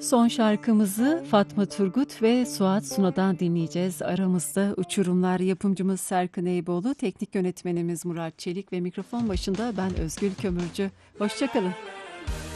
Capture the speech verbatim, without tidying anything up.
Son şarkımızı Fatma Turgut ve Suat Suna'dan dinleyeceğiz. Aramızda uçurumlar, yapımcımız Serkan Eyüboğlu, teknik yönetmenimiz Murat Çelik ve mikrofon başında ben Özgül Kömürcü. Hoşçakalın.